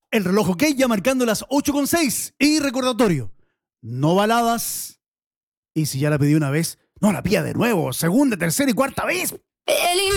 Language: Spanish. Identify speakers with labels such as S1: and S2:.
S1: El reloj OK ya marcando las 8:06. Y recordatorio, no baladas. Y si ya la pedí una vez, no la pida de nuevo, segunda, tercera y cuarta vez.